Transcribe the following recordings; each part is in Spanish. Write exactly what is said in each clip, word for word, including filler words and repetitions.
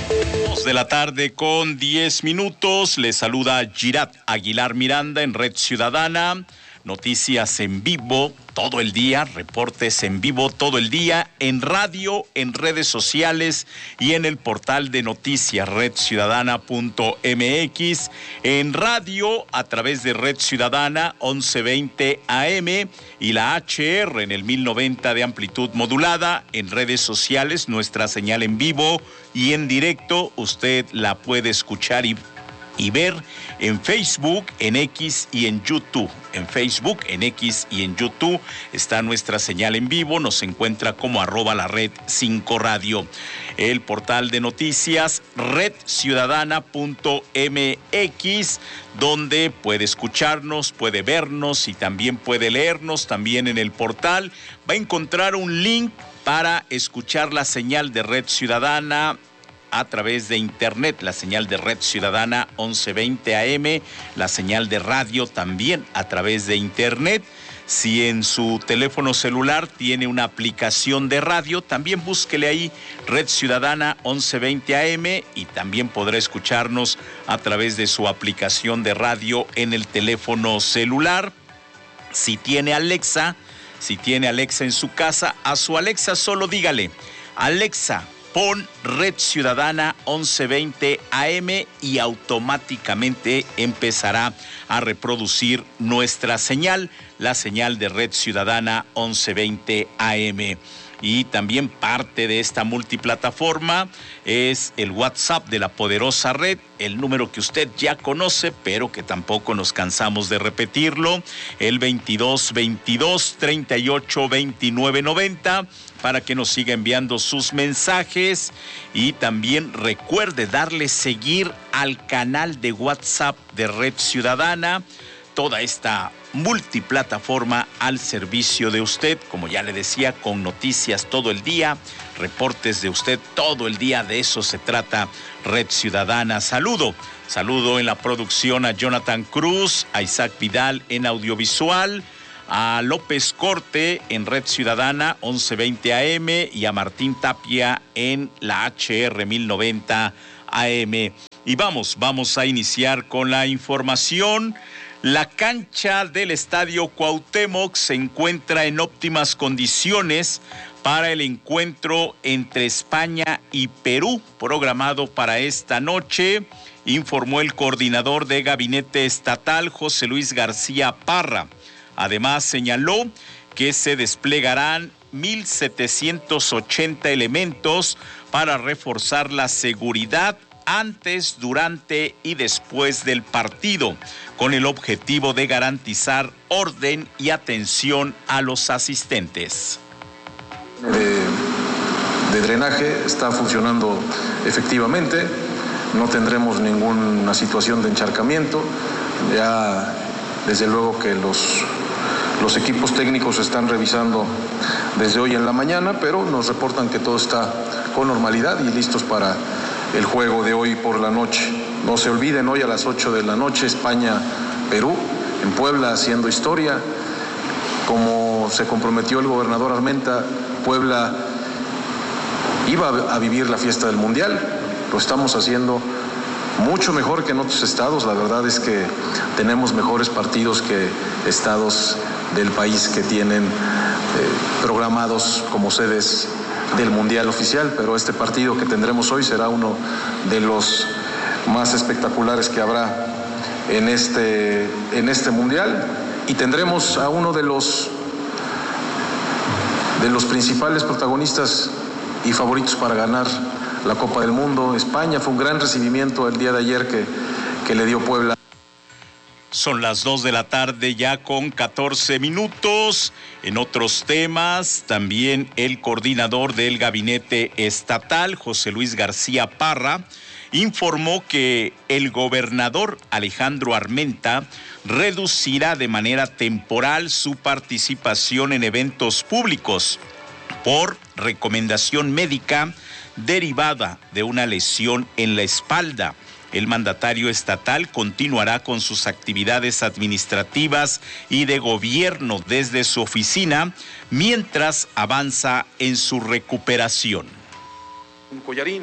De la tarde con diez minutos, les saluda Girat Aguilar Miranda en Red Ciudadana. Noticias en vivo todo el día, reportes en vivo todo el día, en radio, en redes sociales y en el portal de noticias red ciudadana punto m x, en radio a través de Red Ciudadana once veinte A M y la H R en el mil noventa de amplitud modulada, en redes sociales nuestra señal en vivo y en directo, usted la puede escuchar y y ver en Facebook, en X y en YouTube. En Facebook, en X y en YouTube está nuestra señal en vivo. Nos encuentra como arroba la red cinco radio. El portal de noticias red ciudadana punto m x, donde puede escucharnos, puede vernos y también puede leernos. También en el portal va a encontrar un link para escuchar la señal de Red Ciudadana a través de internet, la señal de Red Ciudadana once veinte A M, la señal de radio también a través de internet. Si en su teléfono celular tiene una aplicación de radio, también búsquele ahí Red Ciudadana once veinte A M y también podrá escucharnos a través de su aplicación de radio en el teléfono celular. Si tiene Alexa, si tiene Alexa en su casa, a su Alexa solo dígale: Alexa, pon Red Ciudadana once veinte A M y automáticamente empezará a reproducir nuestra señal, la señal de Red Ciudadana once veinte A M. Y también parte de esta multiplataforma es el WhatsApp de la poderosa red, el número que usted ya conoce, pero que tampoco nos cansamos de repetirlo, el veintidós veintidós treinta y ocho veintinueve noventa, para que nos siga enviando sus mensajes. Y también recuerde darle seguir al canal de WhatsApp de Red Ciudadana. Toda esta multiplataforma al servicio de usted, como ya le decía, con noticias todo el día, reportes de usted todo el día, de eso se trata Red Ciudadana. Saludo, saludo en la producción a Jonathan Cruz, a Isaac Vidal en audiovisual, a López Corte en Red Ciudadana once veinte A M y a Martín Tapia en la H R mil noventa A M. Y vamos, vamos a iniciar con la información. La cancha del Estadio Cuauhtémoc se encuentra en óptimas condiciones para el encuentro entre España y Perú, programado para esta noche, informó el coordinador de gabinete estatal, José Luis García Parra. Además, señaló que se desplegarán mil setecientos ochenta elementos para reforzar la seguridad antes, durante y después del partido, con el objetivo de garantizar orden y atención a los asistentes. De, de drenaje está funcionando efectivamente, no tendremos ninguna situación de encharcamiento, ya desde luego que los, los equipos técnicos están revisando desde hoy en la mañana, pero nos reportan que todo está con normalidad y listos para el juego de hoy por la noche. No se olviden, hoy a las ocho de la noche, España-Perú, en Puebla, haciendo historia. Como se comprometió el gobernador Armenta, Puebla iba a vivir la fiesta del Mundial. Lo estamos haciendo mucho mejor que en otros estados. La verdad es que tenemos mejores partidos que estados del país que tienen eh, programados como sedes del Mundial oficial, pero este partido que tendremos hoy será uno de los más espectaculares que habrá en este, en este Mundial, y tendremos a uno de los, de los principales protagonistas y favoritos para ganar la Copa del Mundo. España, fue un gran recibimiento el día de ayer que, que le dio Puebla. Son las dos de la tarde ya con catorce minutos. En otros temas, también el coordinador del gabinete estatal, José Luis García Parra, informó que el gobernador Alejandro Armenta reducirá de manera temporal su participación en eventos públicos por recomendación médica derivada de una lesión en la espalda. El mandatario estatal continuará con sus actividades administrativas y de gobierno desde su oficina mientras avanza en su recuperación. Un collarín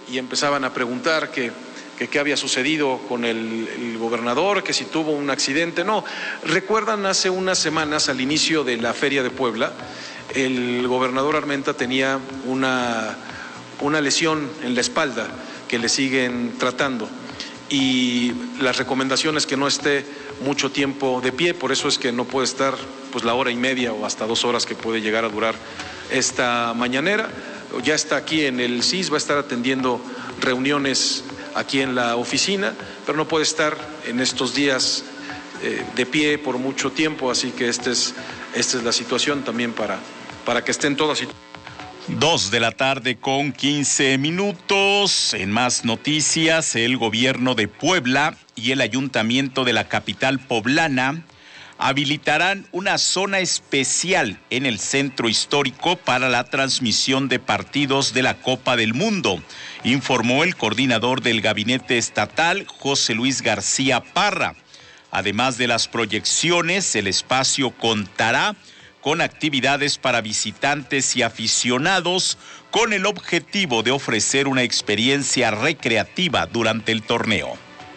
y empezaban a preguntar que que qué había sucedido con el, el gobernador, que si tuvo un accidente. No, recuerdan hace unas semanas, al inicio de la Feria de Puebla, el gobernador Armenta tenía una, una lesión en la espalda que le siguen tratando, y las recomendaciones que no esté mucho tiempo de pie, por eso es que no puede estar pues la hora y media o hasta dos horas que puede llegar a durar esta mañanera. Ya está aquí en el C I S, va a estar atendiendo reuniones aquí en la oficina, pero no puede estar en estos días eh, de pie por mucho tiempo, así que esta es, esta es la situación también para, para que estén todas. Dos de la tarde con quince minutos. En más noticias, el gobierno de Puebla y el ayuntamiento de la capital poblana habilitarán una zona especial en el centro histórico para la transmisión de partidos de la Copa del Mundo, informó el coordinador del gabinete estatal, José Luis García Parra. Además de las proyecciones, el espacio contará con actividades para visitantes y aficionados, con el objetivo de ofrecer una experiencia recreativa durante el torneo.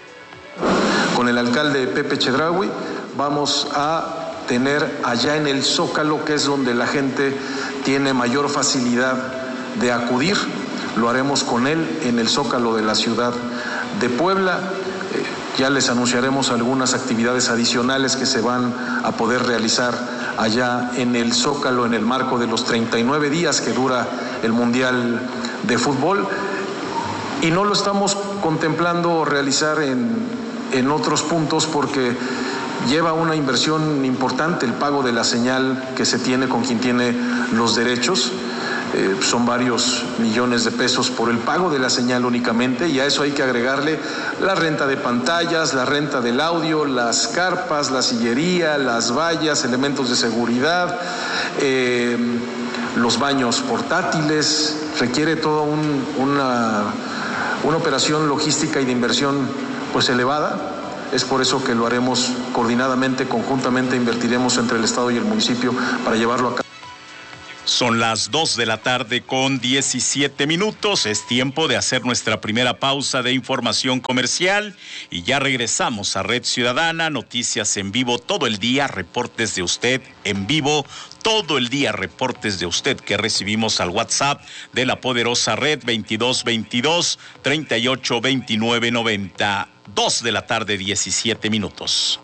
Con el alcalde Pepe Chedraui vamos a tener allá en el Zócalo, que es donde la gente tiene mayor facilidad de acudir. Lo haremos con él en el Zócalo de la ciudad de Puebla. Eh, ya les anunciaremos algunas actividades adicionales que se van a poder realizar allá en el Zócalo en el marco de los treinta y nueve días que dura el Mundial de Fútbol. Y no lo estamos contemplando realizar en, en otros puntos porque lleva una inversión importante el pago de la señal que se tiene con quien tiene los derechos. Eh, son varios millones de pesos por el pago de la señal únicamente, y a eso hay que agregarle la renta de pantallas, la renta del audio, las carpas, la sillería, las vallas, elementos de seguridad, eh, los baños portátiles. Requiere toda un, una, una operación logística y de inversión pues elevada. Es por eso que lo haremos coordinadamente, conjuntamente invertiremos entre el Estado y el municipio para llevarlo a cabo. Son las dos de la tarde con diecisiete minutos. Es tiempo de hacer nuestra primera pausa de información comercial y ya regresamos a Red Ciudadana, noticias en vivo todo el día, reportes de usted en vivo todo el día, reportes de usted que recibimos al WhatsApp de la poderosa red veintidós veintidós, treinta y ocho veintinueve noventa. Dos de la tarde, diecisiete minutos.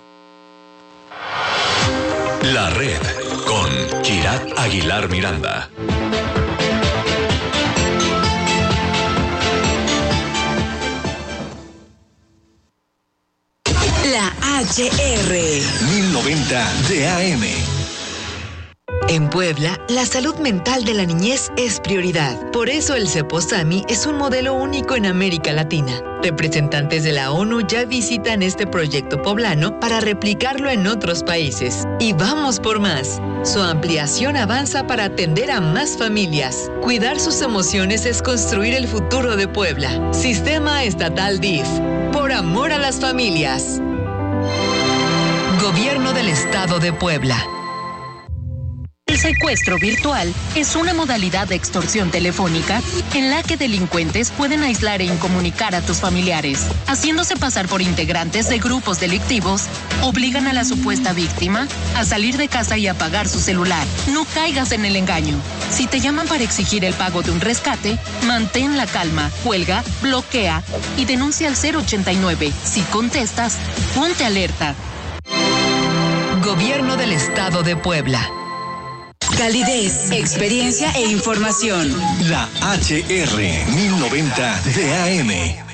La red con Girat Aguilar Miranda. La H R mil noventa de A M. En Puebla, la salud mental de la niñez es prioridad. Por eso el Ceposami es un modelo único en América Latina. Representantes de la ONU ya visitan este proyecto poblano para replicarlo en otros países. Y vamos por más. Su ampliación avanza para atender a más familias. Cuidar sus emociones es construir el futuro de Puebla. Sistema Estatal D I F. Por amor a las familias. Gobierno del Estado de Puebla. El secuestro virtual es una modalidad de extorsión telefónica en la que delincuentes pueden aislar e incomunicar a tus familiares, haciéndose pasar por integrantes de grupos delictivos, obligan a la supuesta víctima a salir de casa y apagar su celular. No caigas en el engaño. Si te llaman para exigir el pago de un rescate, mantén la calma, cuelga, bloquea y denuncia al cero ochenta y nueve. Si contestas, ponte alerta. Gobierno del Estado de Puebla. Calidez, experiencia e información. La H R mil noventa de A M.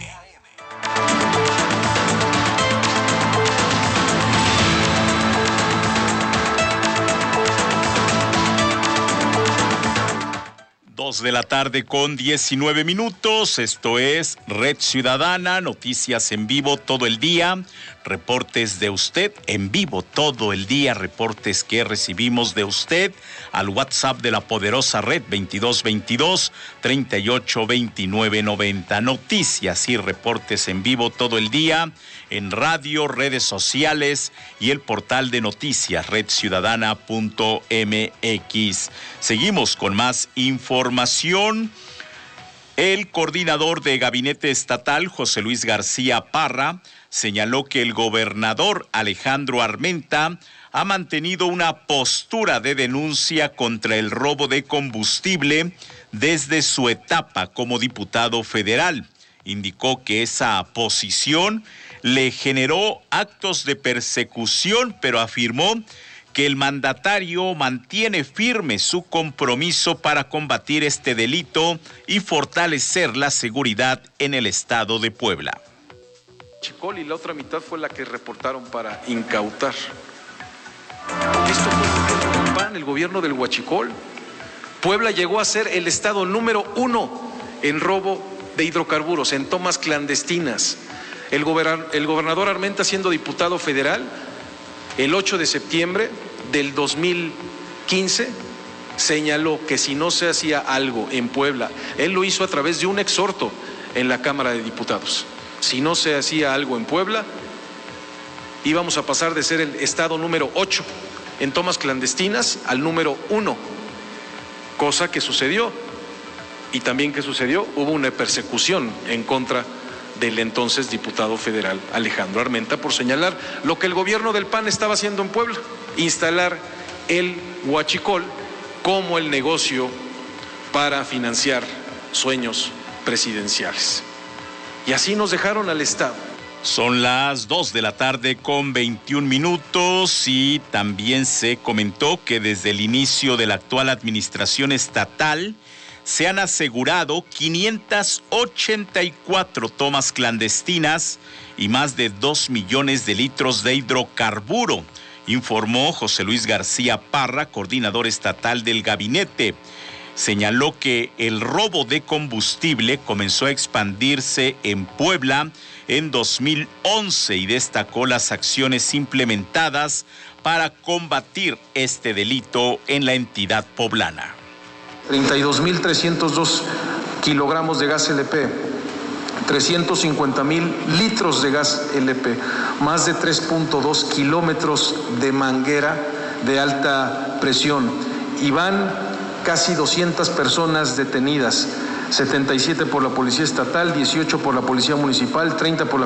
Dos de la tarde con diecinueve minutos. Esto es Red Ciudadana, noticias en vivo todo el día, reportes de usted en vivo todo el día, reportes que recibimos de usted al WhatsApp de la poderosa red veintidós veintidós, treinta y ocho veintinueve noventa. Noticias y reportes en vivo todo el día en radio, redes sociales y el portal de noticias red ciudadana punto m x. Seguimos con más información. El coordinador de gabinete estatal, José Luis García Parra, señaló que el gobernador Alejandro Armenta ha mantenido una postura de denuncia contra el robo de combustible desde su etapa como diputado federal. Indicó que esa posición le generó actos de persecución, pero afirmó que el mandatario mantiene firme su compromiso para combatir este delito y fortalecer la seguridad en el estado de Puebla. Huachicol y la otra mitad fue la que reportaron para incautar. Esto fue el gobierno del P A N, el gobierno del Huachicol. Puebla llegó a ser el estado número uno en robo de hidrocarburos, en tomas clandestinas. El, gober- el gobernador Armenta, siendo diputado federal, el ocho de septiembre del dos mil quince, señaló que si no se hacía algo en Puebla, él lo hizo a través de un exhorto en la Cámara de Diputados. Si no se hacía algo en Puebla, íbamos a pasar de ser el estado número ocho en tomas clandestinas al número uno, cosa que sucedió. Y también que sucedió, hubo una persecución en contra del entonces diputado federal Alejandro Armenta por señalar lo que el gobierno del P A N estaba haciendo en Puebla, instalar el huachicol como el negocio para financiar sueños presidenciales. Y así nos dejaron al Estado. Son las dos de la tarde con veintiún minutos y también se comentó que desde el inicio de la actual administración estatal se han asegurado quinientas ochenta y cuatro tomas clandestinas y más de dos millones de litros de hidrocarburo, informó José Luis García Parra, coordinador estatal del gabinete. Señaló que el robo de combustible comenzó a expandirse en Puebla en dos mil once y destacó las acciones implementadas para combatir este delito en la entidad poblana. treinta y dos mil trescientos dos kilogramos de gas L P, trescientos cincuenta mil litros de gas L P, más de tres punto dos kilómetros de manguera de alta presión. Y van casi doscientas personas detenidas, setenta y siete por la Policía Estatal, dieciocho por la Policía Municipal, treinta por la